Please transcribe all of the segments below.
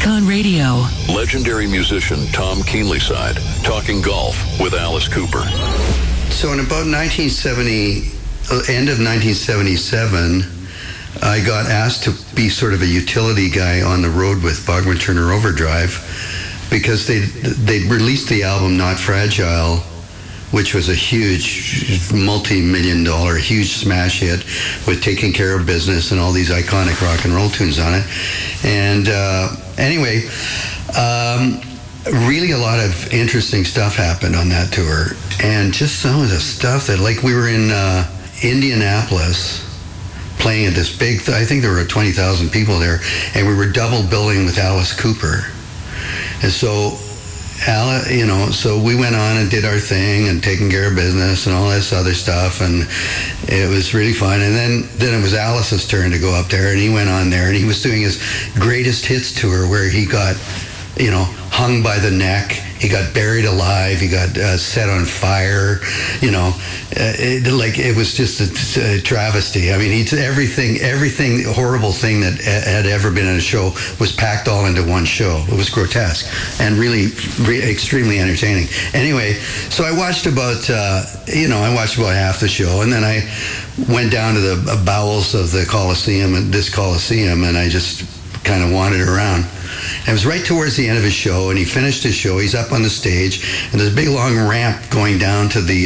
Icon Radio. Legendary musician Tom Keenlyside talking golf with Alice Cooper. So in about end of 1977, I got asked to be sort of a utility guy on the road with Bachman Turner Overdrive because they'd released the album Not Fragile, which was a huge, multi-million-dollar, huge smash hit with Taking Care of Business and all these iconic rock and roll tunes on it. And anyway, really a lot of interesting stuff happened on that tour. And just some of the stuff that, like, we were in Indianapolis playing at this big, I think there were 20,000 people there, and we were double billing with Alice Cooper. And so, so we went on and did our thing and Taking Care of Business and all this other stuff, and it was really fun. And then it was Alice's turn to go up there, and he went on there, and he was doing his greatest hits tour where he got, hung by the neck, he got buried alive, he got set on fire, it was just a travesty. I mean, everything horrible thing that had ever been in a show was packed all into one show. It was grotesque and really extremely entertaining. Anyway, so I watched about half the show, and then I went down to the bowels of the Coliseum, and I just kind of wandered around. And it was right towards the end of his show, and he finished his show. He's up on the stage, and there's a big long ramp going down to the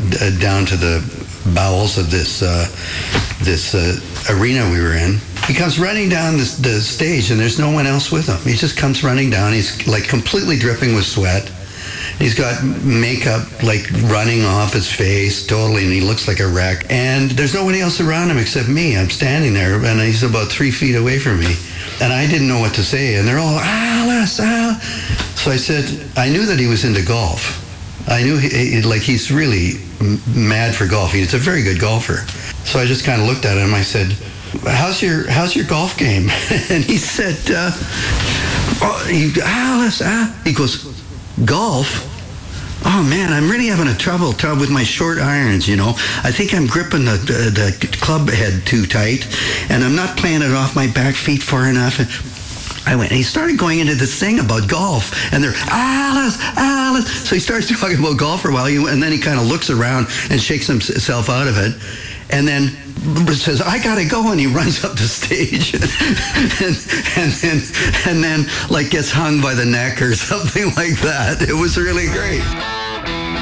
bowels of this arena we were in. He comes running down the stage, and there's no one else with him. He just comes running down. He's like completely dripping with sweat. He's got makeup like running off his face totally, and he looks like a wreck. And there's nobody else around him except me. I'm standing there, and he's about 3 feet away from me. And I didn't know what to say, and they're all, Alice, Alice. So I said, I knew that he was into golf. I knew he's really mad for golf. He's a very good golfer. So I just kind of looked at him. I said, how's your golf game? And he said, Alice, he goes, golf? Oh man, I'm really having a trouble with my short irons, I think I'm gripping the club head too tight, and I'm not playing it off my back feet far enough. I went, and he started going into this thing about golf, and they're, Alice. So he starts talking about golf for a while, and then he kind of looks around and shakes himself out of it, and then says, I gotta go, and he runs up the stage and then like gets hung by the neck or something like that. It was really great.